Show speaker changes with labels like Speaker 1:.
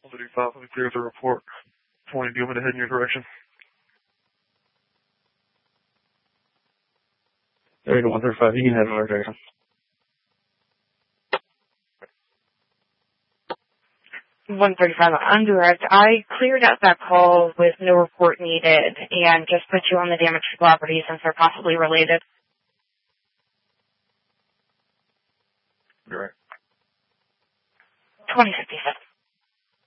Speaker 1: 135, let me clear the report. 20, do you want me to head in your direction? There you go, 135, you can head in our direction.
Speaker 2: Undirect. I cleared out that call with no report needed and just put you on the damaged property since they're possibly related.
Speaker 1: You're right.
Speaker 2: 2057.